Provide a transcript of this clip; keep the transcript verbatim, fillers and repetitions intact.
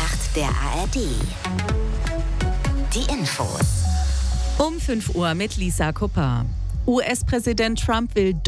Nacht der A R D. Die Infos. Um fünf Uhr mit Lisa Kupper. U S-Präsident Trump will